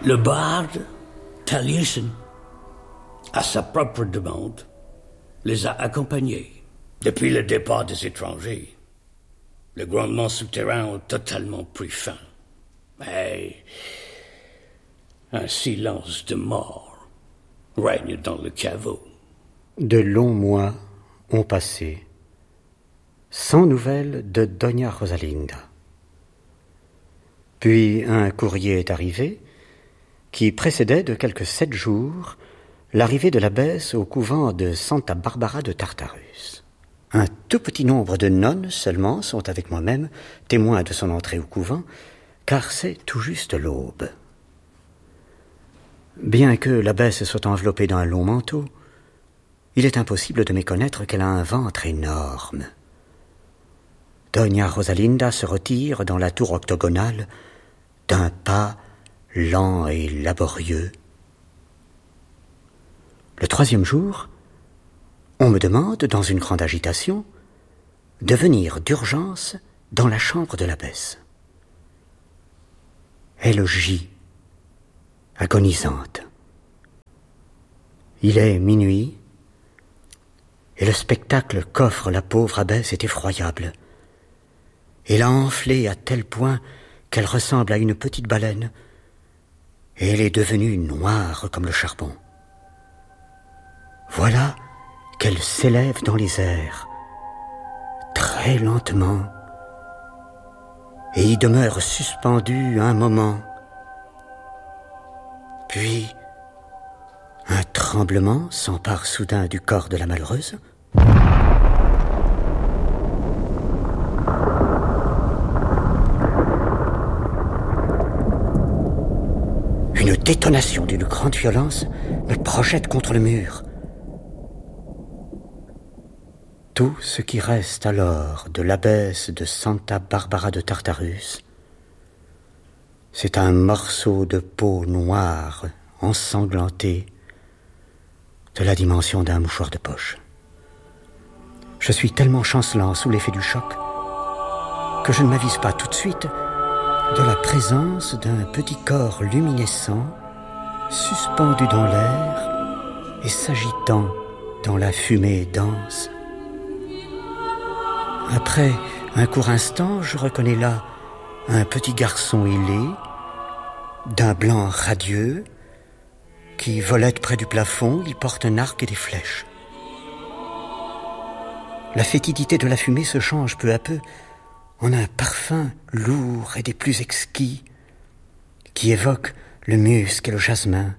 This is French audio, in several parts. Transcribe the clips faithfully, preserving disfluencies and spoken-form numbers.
Le barde, Taliesin, à sa propre demande, les a accompagnés. Depuis le départ des étrangers, les grondements souterrains ont totalement pris fin. Mais un silence de mort règne dans le caveau. De longs mois ont passé, sans nouvelles de Doña Rosalinda. Puis un courrier est arrivé qui précédait de quelques sept jours l'arrivée de l'abbesse au couvent de Santa Barbara de Tartarus. Un tout petit nombre de nonnes seulement sont avec moi-même témoins de son entrée au couvent, car c'est tout juste l'aube. Bien que l'abbesse soit enveloppée d'un long manteau, il est impossible de méconnaître qu'elle a un ventre énorme. Doña Rosalinda se retire dans la tour octogonale d'un pas lent et laborieux. Le troisième jour, on me demande, dans une grande agitation, de venir d'urgence dans la chambre de l'abbesse. Elle gît, agonisante. Il est minuit, et le spectacle qu'offre la pauvre abbesse est effroyable. Elle a enflé à tel point qu'elle ressemble à une petite baleine, et elle est devenue noire comme le charbon. Voilà qu'elle s'élève dans les airs, très lentement, et y demeure suspendue un moment. Puis, un tremblement s'empare soudain du corps de la malheureuse. Une détonation d'une grande violence me projette contre le mur. Tout ce qui reste alors de l'abbesse de Santa Barbara de Tartarus, c'est un morceau de peau noire, ensanglanté, de la dimension d'un mouchoir de poche. Je suis tellement chancelant sous l'effet du choc que je ne m'avise pas tout de suite de la présence d'un petit corps luminescent suspendu dans l'air et s'agitant dans la fumée dense. Après un court instant, je reconnais là un petit garçon ailé, d'un blanc radieux, qui volette près du plafond. Il porte un arc et des flèches. La fétidité de la fumée se change peu à peu en un parfum lourd et des plus exquis, qui évoque le musc et le jasmin.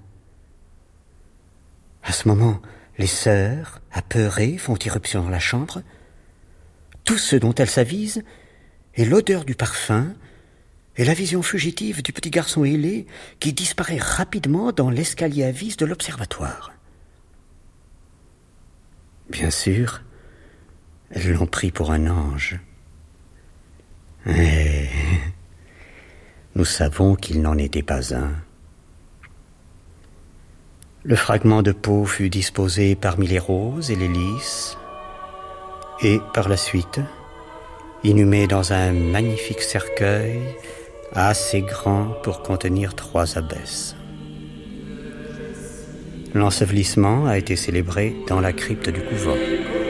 À ce moment, les sœurs, apeurées, font irruption dans la chambre. Tout ce dont elles s'avisent est l'odeur du parfum et la vision fugitive du petit garçon ailé qui disparaît rapidement dans l'escalier à vis de l'observatoire. Bien sûr, elles l'ont pris pour un ange. Mais nous savons qu'il n'en était pas un. Le fragment de peau fut disposé parmi les roses et les lys, et par la suite, inhumé dans un magnifique cercueil assez grand pour contenir trois abbesses. L'ensevelissement a été célébré dans la crypte du couvent.